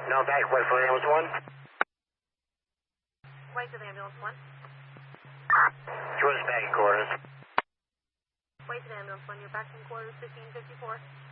No, back, wait for ambulance 1. Wait to the ambulance 1. Join us back in quarters. Wait to the ambulance 1. You're back in quarters 1554.